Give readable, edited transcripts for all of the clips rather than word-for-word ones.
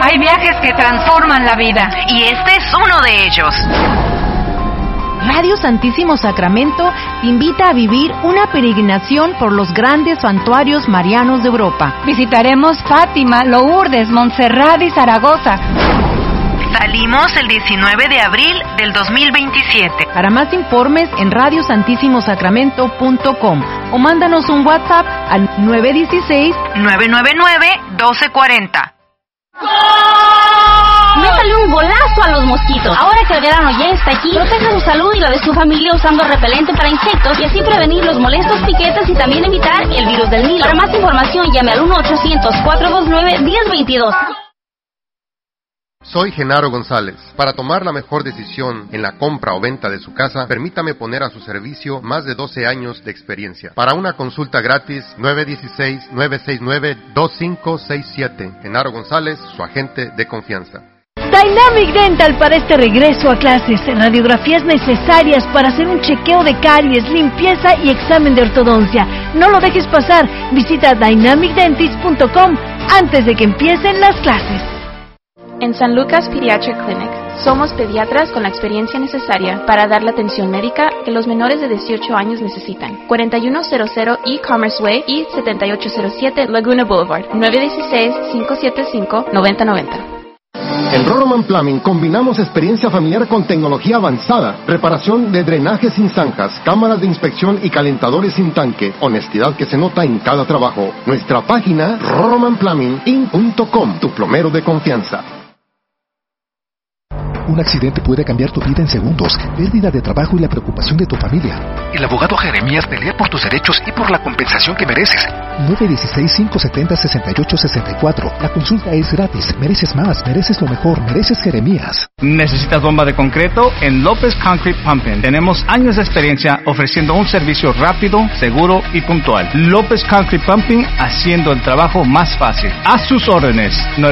Hay viajes que transforman la vida. Y este es uno de ellos. Radio Santísimo Sacramento te invita a vivir una peregrinación por los grandes santuarios marianos de Europa. Visitaremos Fátima, Lourdes, Montserrat y Zaragoza. Salimos el 19 de abril del 2027. Para más informes en radiosantissimosacramento.com o mándanos un WhatsApp al 916-999-1240. Métale un golazo a los mosquitos. Ahora que el verano ya está aquí, proteja su salud y la de su familia usando repelente para insectos y así prevenir los molestos piquetes y también evitar el virus del Nilo. Para más información llame al 1-800-429-1022. Soy Genaro González. Para tomar la mejor decisión en la compra o venta de su casa, permítame poner a su servicio más de 12 años de experiencia. Para una consulta gratis, 916-969-2567. Genaro González, su agente de confianza. Dynamic Dental para este regreso a clases. Radiografías necesarias para hacer un chequeo de caries, limpieza y examen de ortodoncia. No lo dejes pasar. Visita dynamicdentist.com antes de que empiecen las clases. En San Lucas Pediatric Clinic, somos pediatras con la experiencia necesaria para dar la atención médica que los menores de 18 años necesitan. 4100 E-Commerce Way y 7807 Laguna Boulevard, 916-575-9090. En Roroman Plumbing combinamos experiencia familiar con tecnología avanzada, reparación de drenajes sin zanjas, cámaras de inspección y calentadores sin tanque, honestidad que se nota en cada trabajo. Nuestra página roromanplumbinginc.com, tu plomero de confianza. Un accidente puede cambiar tu vida en segundos, pérdida de trabajo y la preocupación de tu familia. El abogado Jeremías pelea por tus derechos y por la compensación que mereces. 916-570-6864. La consulta es gratis. Mereces más, mereces lo mejor, mereces Jeremías. ¿Necesitas bomba de concreto? En López Concrete Pumping tenemos años de experiencia ofreciendo un servicio rápido, seguro y puntual. López Concrete Pumping, haciendo el trabajo más fácil. A sus órdenes,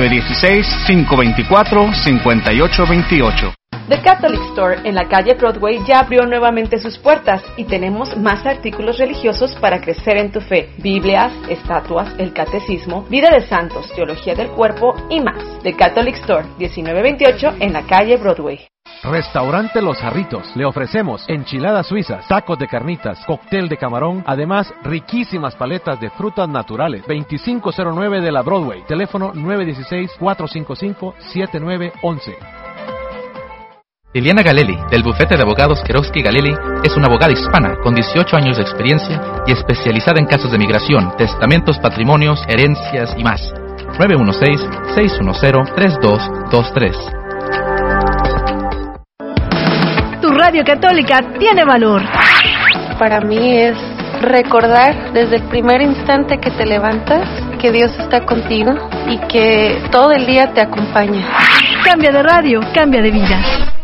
916-524-5828. The Catholic Store en la calle Broadway ya abrió nuevamente sus puertas y tenemos más artículos religiosos para crecer en tu fe. Biblias, estatuas, el catecismo, vida de santos, teología del cuerpo y más. The Catholic Store, 1928 en la calle Broadway. Restaurante Los Jarritos. Le ofrecemos enchiladas suizas, tacos de carnitas, cóctel de camarón, además riquísimas paletas de frutas naturales. 2509 de la Broadway. Teléfono 916-455-7911. Liliana Galelli, del bufete de abogados Kerowski Galelli, es una abogada hispana con 18 años de experiencia y especializada en casos de migración, testamentos, patrimonios, herencias y más. 916-610-3223. Tu radio católica tiene valor. Para mí es recordar desde el primer instante que te levantas que Dios está contigo y que todo el día te acompaña. Cambia de radio, cambia de vida.